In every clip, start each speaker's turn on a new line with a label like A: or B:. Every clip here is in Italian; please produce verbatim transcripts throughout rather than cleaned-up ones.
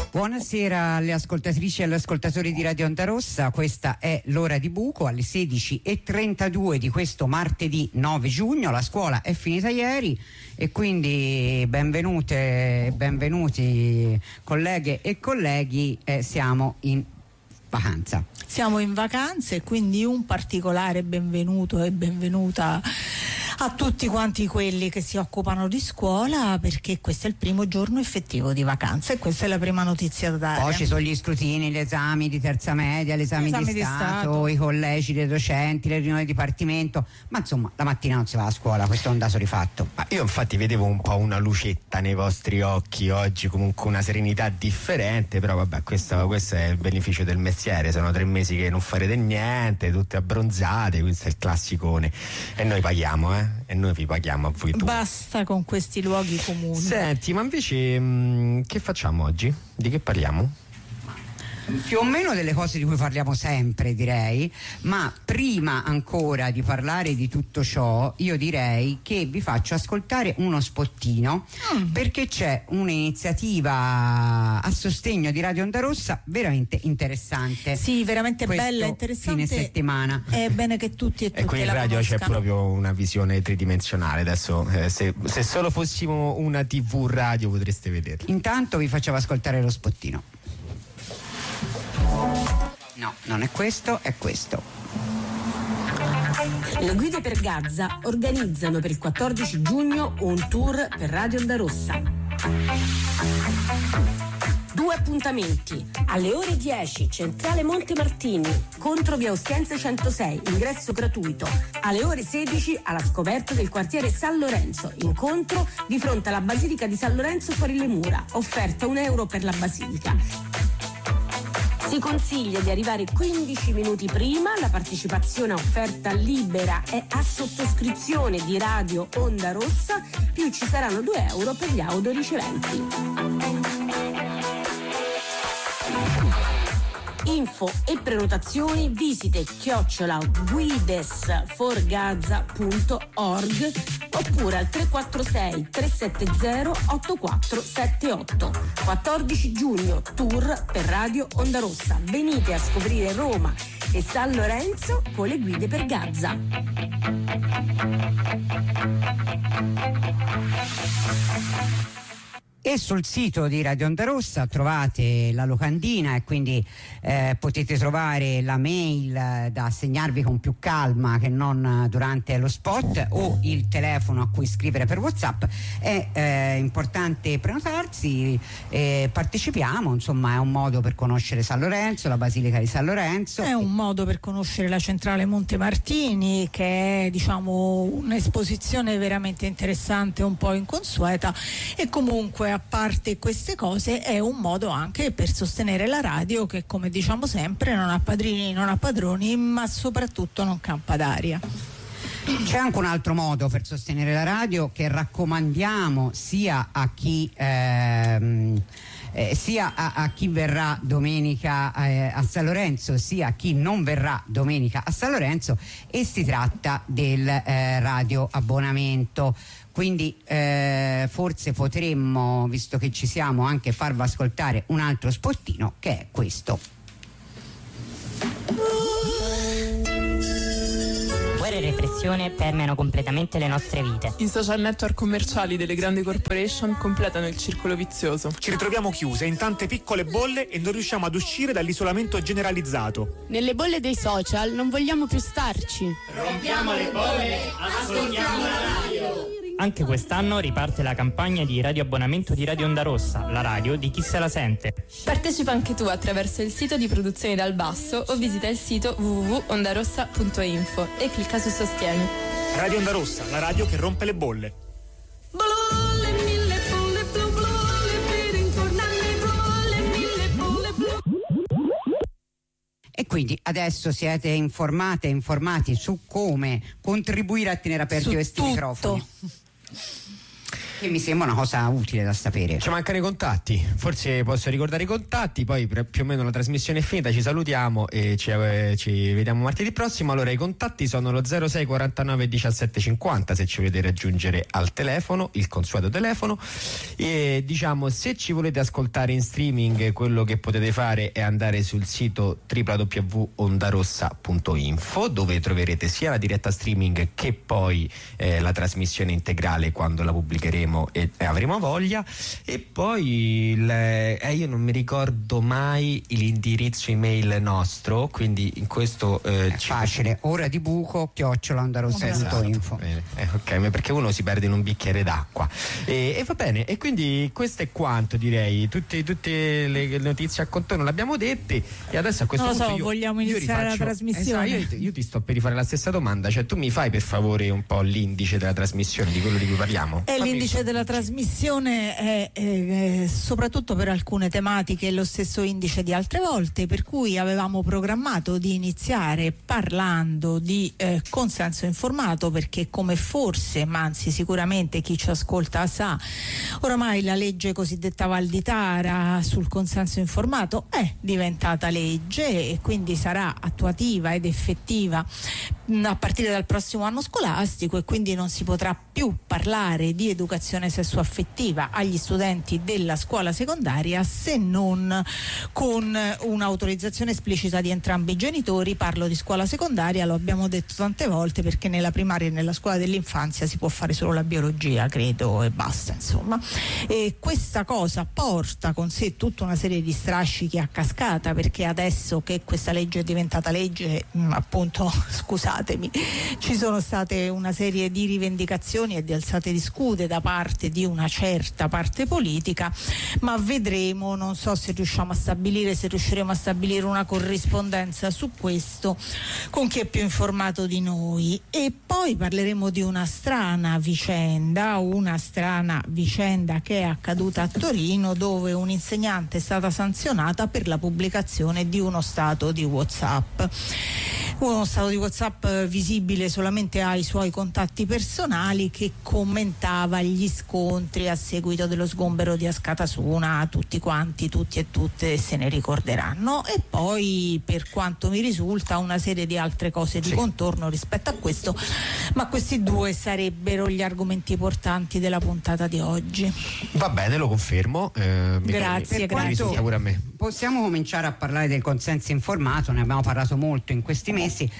A: Buonasera alle ascoltatrici e agli ascoltatori di Radio Onda Rossa, questa è l'ora di buco alle sedici e trentadue di questo martedì nove giugno. La scuola è finita ieri e quindi benvenute, benvenuti colleghe e colleghi, eh, siamo in vacanza.
B: Siamo in vacanza e quindi un particolare benvenuto e benvenuta a tutti quanti quelli che si occupano di scuola, perché questo è il primo giorno effettivo di vacanza e questa è la prima notizia da dare.
A: Poi ci sono gli scrutini, gli esami di terza media, gli esami, esami di, di stato, stato, i collegi dei docenti, le riunioni di dipartimento, ma insomma la mattina non si va a scuola, questo è un dato rifatto.
C: Ma io infatti vedevo un po' una lucetta nei vostri occhi oggi, comunque una serenità differente, però vabbè, questo, questo è il beneficio del mestiere, sono tre mesi che non farete niente, tutte abbronzate, questo è il classicone e noi paghiamo, eh? E noi vi paghiamo a voi tu.
B: Basta con questi luoghi comuni.
C: Senti, ma invece mh, che facciamo oggi? Di che parliamo?
A: Più o meno delle cose di cui parliamo sempre, direi, ma prima ancora di parlare di tutto ciò io direi che vi faccio ascoltare uno spottino mm. perché c'è un'iniziativa a sostegno di Radio Onda Rossa veramente interessante.
B: Sì, veramente bella, interessante.
A: Fine settimana.
B: È bene che tutti e tutte
C: e qui in
B: la
C: radio
B: conoscano.
C: C'è proprio una visione tridimensionale. Adesso eh, se, se solo fossimo una tivù radio potreste vederla.
A: Intanto vi facciamo ascoltare lo spottino. No, non è questo, è questo.
D: Le guide per Gaza organizzano per il quattordici giugno un tour per Radio Onda Rossa. Due appuntamenti: alle ore dieci Centrale Monte Martini, contro via Ostiense centosei, ingresso gratuito; alle ore sedici alla scoperta del quartiere San Lorenzo, incontro di fronte alla Basilica di San Lorenzo fuori le mura, offerta un euro per la Basilica. Si consiglia di arrivare quindici minuti prima, la partecipazione a offerta libera è a sottoscrizione di Radio Onda Rossa, più ci saranno due euro per gli autoriceventi. Info e prenotazioni visite chiocciola guidesforgaza punto org oppure al tre quattro sei tre sette zero otto quattro sette otto. quattordici giugno, tour per Radio Onda Rossa. Venite a scoprire Roma e San Lorenzo con le guide per Gaza.
A: E sul sito di Radio Onda Rossa trovate la locandina e quindi eh, potete trovare la mail eh, da segnarvi con più calma che non durante lo spot, o il telefono a cui scrivere per WhatsApp. È eh, importante prenotarsi, eh, partecipiamo, insomma è un modo per conoscere San Lorenzo, la Basilica di San Lorenzo.
B: È un modo per conoscere la Centrale Monte Martini, che è, diciamo, un'esposizione veramente interessante, un po' inconsueta, e comunque a parte queste cose è un modo anche per sostenere la radio, che, come diciamo sempre, non ha padrini, non ha padroni, ma soprattutto non campa d'aria.
A: C'è anche un altro modo per sostenere la radio che raccomandiamo sia a chi ehm, eh, sia a, a chi verrà domenica eh, a San Lorenzo, sia a chi non verrà domenica a San Lorenzo, e si tratta del eh, radio abbonamento. Quindi eh, forse potremmo, visto che ci siamo, anche farvi ascoltare un altro spottino, che è questo.
E: Guerra e repressione permeano completamente le nostre vite.
F: I social network commerciali delle grandi corporation completano il circolo vizioso.
G: Ci ritroviamo chiuse in tante piccole bolle e non riusciamo ad uscire dall'isolamento generalizzato.
H: Nelle bolle dei social non vogliamo più starci.
I: Rompiamo le bolle, ascoltiamo la radio.
E: Anche quest'anno riparte la campagna di radioabbonamento di Radio Onda Rossa, la radio di chi se la sente.
J: Partecipa anche tu attraverso il sito di Produzioni dal Basso o visita il sito w w w punto ondarossa punto info e clicca su Sostieni.
G: Radio Onda Rossa, la radio che rompe le bolle.
A: E quindi adesso siete informate e informati su come contribuire a tenere aperti
B: su
A: questi
B: tutto.
A: microfoni. Che mi sembra una cosa utile da sapere.
C: Ci mancano i contatti, forse posso ricordare i contatti, poi più o meno la trasmissione è finita, ci salutiamo e ci, eh, ci vediamo martedì prossimo. Allora i contatti sono lo zero sei quarantanove diciassette cinquanta se ci volete raggiungere al telefono, il consueto telefono, e diciamo se ci volete ascoltare in streaming quello che potete fare è andare sul sito w w w punto ondarossa punto info, dove troverete sia la diretta streaming che poi eh, la trasmissione integrale quando la pubblicheremo e, e avremo voglia. E poi il, eh, io non mi ricordo mai l'indirizzo email nostro, quindi in questo eh,
A: è facile, ora di buco chiocciola ondarossa punto info.
C: Esatto. Eh, ok, perché uno si perde in un bicchiere d'acqua e, e va bene, e quindi questo è quanto, direi. Tutte, tutte le notizie a contorno le abbiamo dette e adesso a questo
B: non lo
C: punto
B: so,
C: io,
B: vogliamo
C: io
B: iniziare
C: rifaccio,
B: la trasmissione.
C: Esatto, io, io ti sto per rifare la stessa domanda, cioè tu mi fai per favore un po' l'indice della trasmissione, di quello di cui parliamo?
B: E l'indice della trasmissione è, è, è soprattutto per alcune tematiche lo stesso indice di altre volte, per cui avevamo programmato di iniziare parlando di eh, consenso informato, perché come forse, ma anzi sicuramente chi ci ascolta sa, oramai la legge cosiddetta Valditara sul consenso informato è diventata legge e quindi sarà attuativa ed effettiva a partire dal prossimo anno scolastico, e quindi non si potrà più parlare di educazione sessuaffettiva agli studenti della scuola secondaria se non con un'autorizzazione esplicita di entrambi i genitori. Parlo di scuola secondaria, lo abbiamo detto tante volte, perché nella primaria e nella scuola dell'infanzia si può fare solo la biologia, credo, e basta, insomma. E questa cosa porta con sé tutta una serie di strascichi a cascata, perché adesso che questa legge è diventata legge, appunto, scusatemi, ci sono state una serie di rivendicazioni e di alzate di scudi da parte di una certa parte politica, ma vedremo, non so se riusciamo a stabilire, se riusciremo a stabilire una corrispondenza su questo con chi è più informato di noi. E poi parleremo di una strana vicenda, una strana vicenda che è accaduta a Torino, dove un'insegnante è stata sanzionata per la pubblicazione di uno stato di WhatsApp. Uno stato di WhatsApp visibile solamente ai suoi contatti personali, che commentava gli scontri a seguito dello sgombero di Askatasuna. Tutti quanti, tutti e tutte se ne ricorderanno. E poi, per quanto mi risulta, una serie di altre cose di sì. contorno rispetto a questo, ma questi due sarebbero gli argomenti portanti della puntata di oggi.
C: Va bene, lo confermo. Eh,
B: grazie, grazie.
A: Pure a me. Possiamo cominciare a parlare del consenso informato, ne abbiamo parlato molto in questi mesi,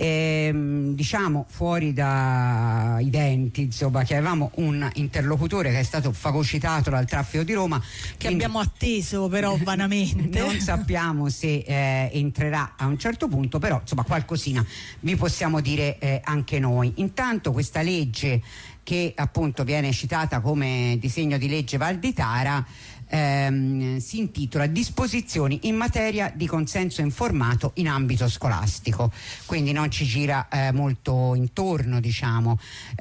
A: ehm, diciamo fuori dai denti, insomma, che avevamo un interlocutore che è stato fagocitato dal traffico di Roma,
B: che abbiamo atteso però vanamente.
A: Non sappiamo se eh, entrerà a un certo punto, però insomma qualcosina vi possiamo dire eh, anche noi. Intanto questa legge, che appunto viene citata come disegno di legge Valditara, Ehm, si intitola Disposizioni in materia di consenso informato in ambito scolastico, quindi non ci gira eh, molto intorno, diciamo.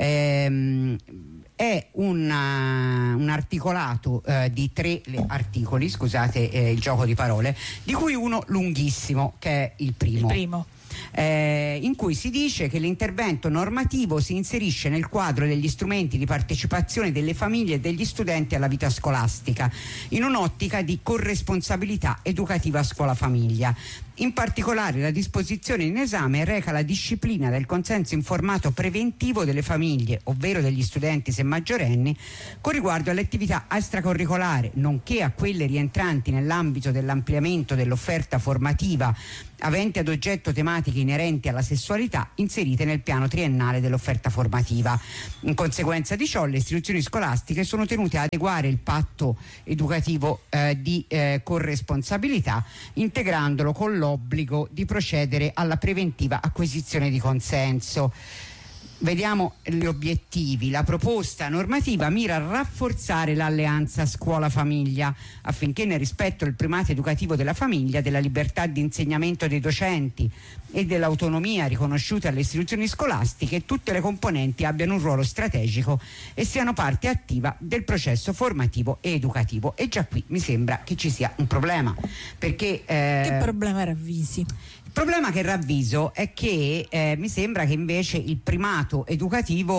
A: Ehm, è un, uh, un articolato uh, di tre articoli, scusate eh, il gioco di parole, di cui uno lunghissimo, che è il primo.
B: Il primo.
A: Eh, in cui si dice che l'intervento normativo si inserisce nel quadro degli strumenti di partecipazione delle famiglie e degli studenti alla vita scolastica, in un'ottica di corresponsabilità educativa scuola-famiglia. In particolare, la disposizione in esame reca la disciplina del consenso informato preventivo delle famiglie, ovvero degli studenti se maggiorenni, con riguardo alle attività extracurricolari, nonché a quelle rientranti nell'ambito dell'ampliamento dell'offerta formativa aventi ad oggetto tematiche inerenti alla sessualità inserite nel piano triennale dell'offerta formativa. In conseguenza di ciò, le istituzioni scolastiche sono tenute ad adeguare il patto educativo eh, di eh, corresponsabilità, integrandolo con l'obbligo di procedere alla preventiva acquisizione di consenso. Vediamo gli obiettivi. La proposta normativa mira a rafforzare l'alleanza scuola-famiglia affinché, nel rispetto del primato educativo della famiglia, della libertà di insegnamento dei docenti e dell'autonomia riconosciuta alle istituzioni scolastiche, tutte le componenti abbiano un ruolo strategico e siano parte attiva del processo formativo e educativo. E già qui mi sembra che ci sia un problema, perché eh,
B: che problema ravvisi?
A: Il problema che ravviso è che eh, mi sembra che invece il primato educativo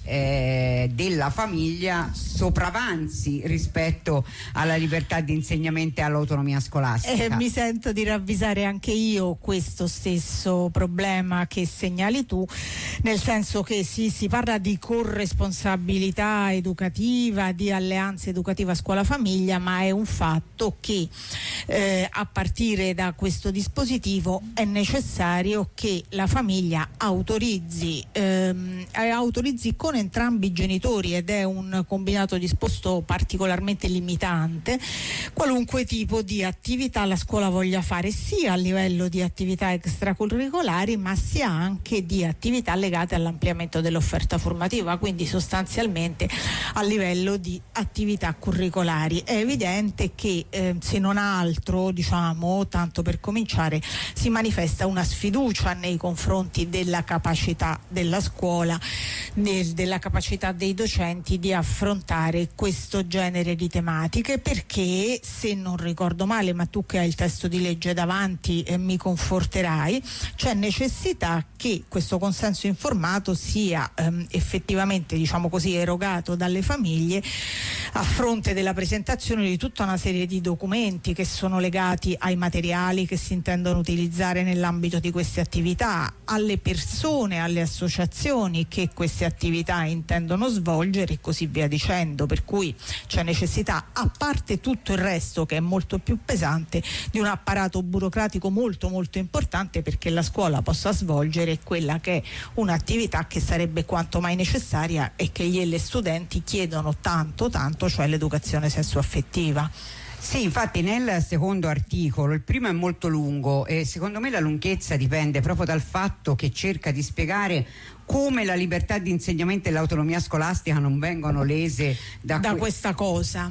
A: eh, della famiglia sopravanzi rispetto alla libertà di insegnamento e all'autonomia scolastica.
B: Eh, mi sento di ravvisare anche io questo stesso problema che segnali tu, nel senso che sì, si parla di corresponsabilità educativa, di alleanza educativa scuola-famiglia, ma è un fatto che eh, a partire da questo dispositivo è necessario che la famiglia autorizzi, ehm, autorizzi con entrambi i genitori, ed è un combinato disposto particolarmente limitante, qualunque tipo di attività la scuola voglia fare, sia a livello di attività extracurricolari ma sia anche di attività legate all'ampliamento dell'offerta formativa, quindi sostanzialmente a livello di attività curricolari. È evidente che eh, se non altro, diciamo, tanto per cominciare, si manifesta una sfiducia nei confronti della capacità della scuola, nel, della capacità dei docenti di affrontare questo genere di tematiche, perché, se non ricordo male, ma tu che hai il testo di legge davanti eh, mi conforterai, c'è necessità che questo consenso informato sia ehm, effettivamente, diciamo così, erogato dalle famiglie a fronte della presentazione di tutta una serie di documenti che sono legati ai materiali che si intendono utilizzare nell'ambito di queste attività, alle persone, alle associazioni che queste attività intendono svolgere e così via dicendo, per cui c'è necessità, a parte tutto il resto che è molto più pesante, di un apparato burocratico molto molto importante perché la scuola possa svolgere quella che è un'attività che sarebbe quanto mai necessaria e che gli e le studenti chiedono tanto tanto, cioè l'educazione sessuaffettiva.
A: Sì, infatti nel secondo articolo, il primo è molto lungo e secondo me la lunghezza dipende proprio dal fatto che cerca di spiegare come la libertà di insegnamento e l'autonomia scolastica non vengono lese da,
B: da
A: que-
B: questa cosa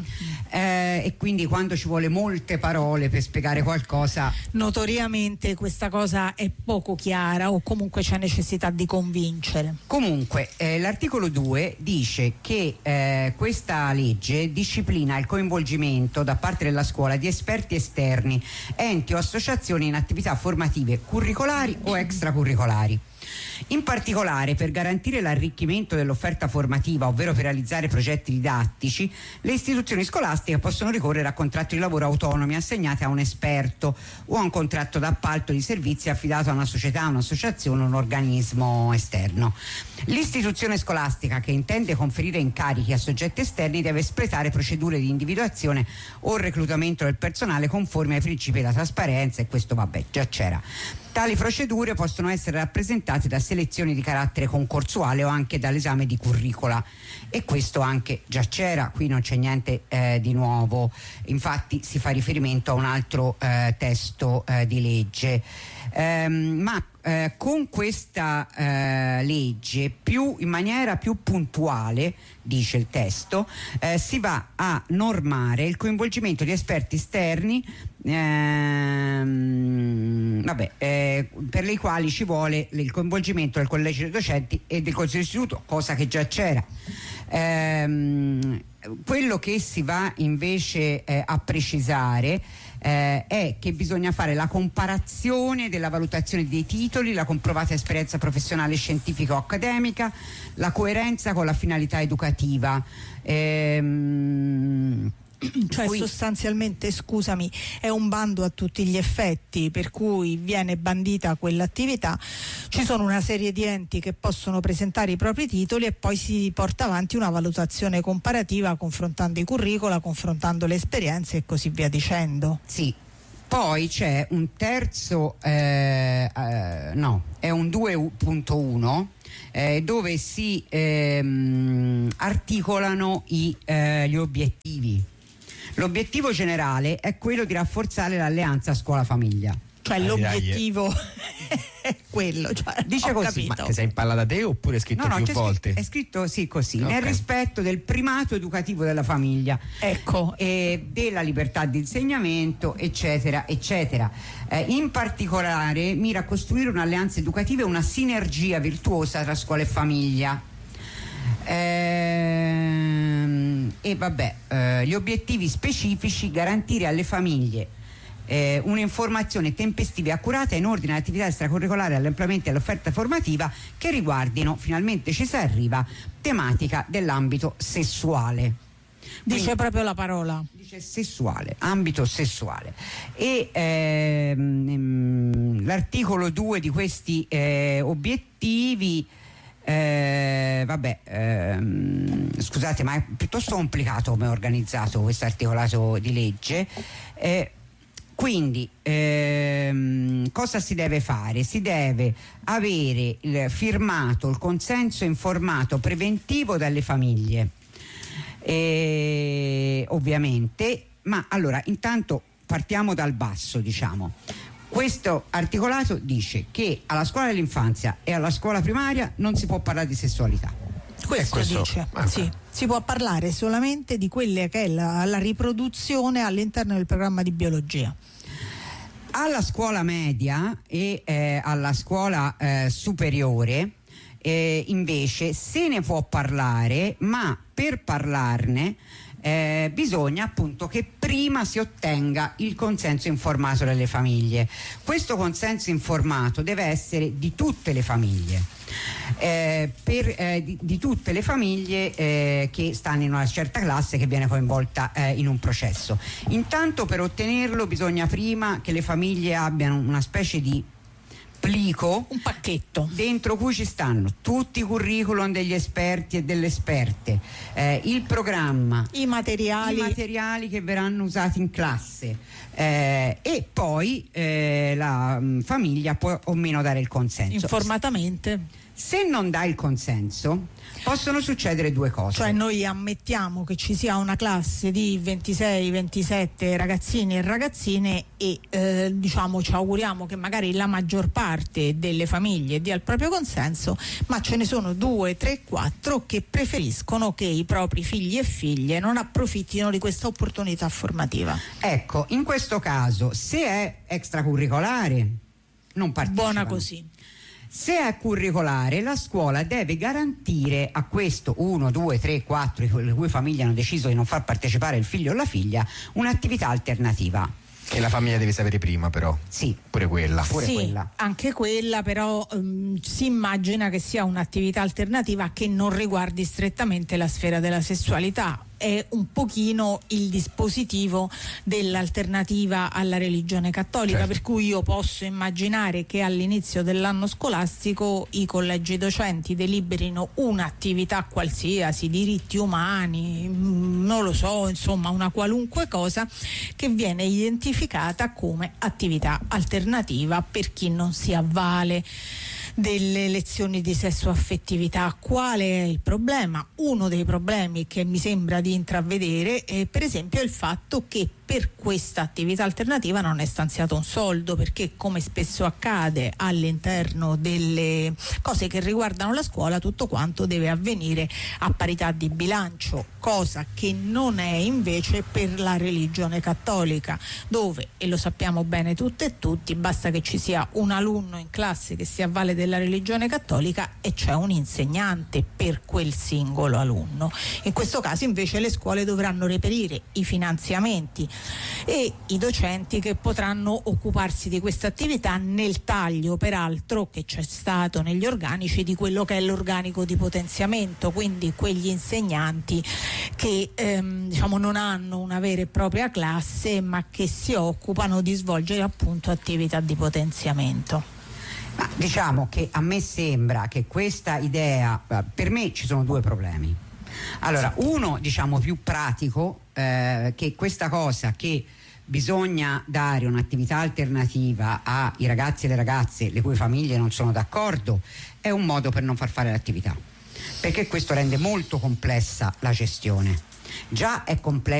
A: eh, e quindi quando ci vuole molte parole per spiegare qualcosa,
B: notoriamente questa cosa è poco chiara o comunque c'è necessità di convincere.
A: Comunque eh, l'articolo due dice che eh, questa legge disciplina il coinvolgimento da parte della scuola di esperti esterni, enti o associazioni in attività formative curricolari o extracurricolari. In particolare, per garantire l'arricchimento dell'offerta formativa, ovvero per realizzare progetti didattici, le istituzioni scolastiche possono ricorrere a contratti di lavoro autonomi assegnati a un esperto o a un contratto d'appalto di servizi affidato a una società, un'associazione o un organismo esterno. L'istituzione scolastica che intende conferire incarichi a soggetti esterni deve espletare procedure di individuazione o reclutamento del personale conformi ai principi della trasparenza, e questo vabbè già c'era. Tali procedure possono essere rappresentate da selezioni di carattere concorsuale o anche dall'esame di curricula, e questo anche già c'era, qui non c'è niente eh, di nuovo, infatti si fa riferimento a un altro eh, testo eh, di legge. Ehm, ma eh, con questa eh, legge più in maniera più puntuale, dice il testo, eh, si va a normare il coinvolgimento di esperti esterni ehm, vabbè, eh, per le quali ci vuole il coinvolgimento del collegio dei docenti e del consiglio d'istituto, cosa che già c'era. Ehm, quello che si va invece eh, a precisare Eh, è che bisogna fare la comparazione della valutazione dei titoli, la comprovata esperienza professionale, scientifica o accademica, la coerenza con la finalità educativa. Ehm,
B: Cioè
A: Qui.
B: sostanzialmente, scusami, è un bando a tutti gli effetti, per cui viene bandita quell'attività, ci sono una serie di enti che possono presentare i propri titoli e poi si porta avanti una valutazione comparativa confrontando i curricula, confrontando le esperienze e così via dicendo.
A: Sì. Poi c'è un terzo, eh, eh, no, è un due punto uno eh, dove si ehm, articolano i, eh, gli obiettivi. L'obiettivo generale è quello di rafforzare l'alleanza scuola-famiglia.
B: Cioè
C: Dai,
B: l'obiettivo è quello, cioè,
A: dice
B: ho
A: così.
B: capito.
C: Ma te sei impallata te oppure è scritto
A: No, no,
C: più
A: c'è
C: volte?
A: Scritto, è scritto sì così,
C: Okay.
A: nel rispetto del primato educativo della famiglia,
B: ecco,
A: e della libertà di insegnamento, eccetera, eccetera. Eh, in particolare mira a costruire un'alleanza educativa e una sinergia virtuosa tra scuola e famiglia. Ehm, e vabbè, eh, gli obiettivi specifici: garantire alle famiglie eh, un'informazione tempestiva e accurata in ordine all'attività extracurricolare, all'ampliamento e all'offerta formativa che riguardino, finalmente ci si arriva, tematica dell'ambito sessuale.
B: Dice
A: Quindi,
B: proprio la parola.
A: Dice sessuale, ambito sessuale. E ehm, l'articolo due di questi eh, obiettivi, eh, vabbè, ehm, scusate, ma è piuttosto complicato come è organizzato questo articolato di legge. Eh, Quindi ehm, cosa si deve fare? Si deve avere il firmato, il consenso informato preventivo dalle famiglie, eh, ovviamente, ma allora intanto partiamo dal basso, diciamo. Questo articolato dice che alla scuola dell'infanzia e alla scuola primaria non si può parlare di sessualità.
B: Questo, questo dice, ah, sì. Si può parlare solamente di quelle che è la, la riproduzione all'interno del programma di biologia.
A: Alla scuola media e eh, alla scuola eh, superiore eh, invece se ne può parlare, ma per parlarne eh, bisogna appunto che prima si ottenga il consenso informato dalle famiglie. Questo consenso informato deve essere di tutte le famiglie. Eh, per, eh, di, di tutte le famiglie eh, che stanno in una certa classe, che viene coinvolta eh, in un processo. Intanto, per ottenerlo bisogna prima che le famiglie abbiano una specie di plico,
B: un pacchetto
A: dentro cui ci stanno tutti i curriculum degli esperti e delle esperte, eh, il programma,
B: i materiali.
A: i materiali che verranno usati in classe, eh, e poi eh, la mh, famiglia può o meno dare il consenso
B: informatamente.
A: Se non dà il consenso possono succedere due cose.
B: Cioè noi ammettiamo che ci sia una classe di ventisei ventisette ragazzini e ragazzine e eh, diciamo ci auguriamo che magari la maggior parte delle famiglie dia il proprio consenso, ma ce ne sono due, tre, quattro che preferiscono che i propri figli e figlie non approfittino di questa opportunità formativa.
A: Ecco, in questo caso se è extracurricolare non partecipano.
B: Buona così.
A: Se è curricolare, la scuola deve garantire a questo uno, due, tre, quattro, le cui famiglie hanno deciso di non far partecipare il figlio o la figlia, un'attività alternativa.
C: Che la famiglia deve sapere prima, però.
A: Sì.
C: Pure quella.
A: Pure
B: sì,
A: quella.
B: Anche quella, però um, si immagina che sia un'attività alternativa che non riguardi strettamente la sfera della sessualità. È un pochino il dispositivo dell'alternativa alla religione cattolica, certo. Per cui io posso immaginare che all'inizio dell'anno scolastico i collegi docenti deliberino un'attività qualsiasi, diritti umani, non lo so, insomma una qualunque cosa che viene identificata come attività alternativa per chi non si avvale delle lezioni di sessuaffettività. Qual è il problema? Uno dei problemi che mi sembra di intravedere è per esempio il fatto che per questa attività alternativa non è stanziato un soldo, perché come spesso accade all'interno delle cose che riguardano la scuola tutto quanto deve avvenire a parità di bilancio, cosa che non è invece per la religione cattolica, dove, e lo sappiamo bene tutte e tutti, basta che ci sia un alunno in classe che si avvale della religione cattolica e c'è un insegnante per quel singolo alunno. In questo caso invece le scuole dovranno reperire i finanziamenti e i docenti che potranno occuparsi di questa attività, nel taglio peraltro che c'è stato negli organici di quello che è l'organico di potenziamento, quindi quegli insegnanti che ehm, diciamo non hanno una vera e propria classe ma che si occupano di svolgere appunto attività di potenziamento.
A: Ma diciamo che a me sembra che questa idea, per me ci sono due problemi. Allora, uno diciamo più pratico, eh, che questa cosa che bisogna dare un'attività alternativa ai ragazzi e le ragazze le cui famiglie non sono d'accordo è un modo per non far fare l'attività, perché questo rende molto complessa la gestione. Già è complessa